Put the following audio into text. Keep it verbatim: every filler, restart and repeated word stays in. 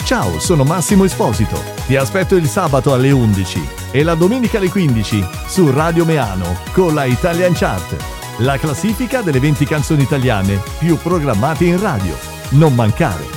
Ciao, sono Massimo Esposito. Ti aspetto il sabato alle undici e la domenica alle quindici su Radio Meano con la Italian Chart, la classifica delle venti canzoni italiane più programmate in radio. Non mancare.